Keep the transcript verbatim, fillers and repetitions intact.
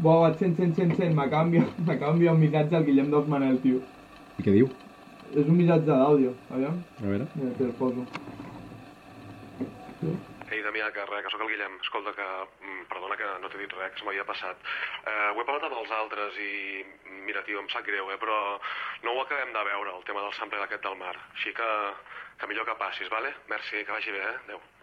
Buah, sent, sent, sent, sent, m'acaba d'enviar un missatge al Guillem dels Manel, tio. I què diu? És un missatge d'àudio, aviam. A veure. Mira, te el poso. Ei, Damià, que res, que sóc el Guillem. Escolta, que... Perdona que no t'he dit res, que se m'havia passat. Eh, ho he parlat amb els altres i... Mira, tio, em sap greu, eh, però no ho acabem de veure, el tema del sample aquest del mar. Així que... que millor que passis, vale? Merci, que vagi bé, eh? Adéu.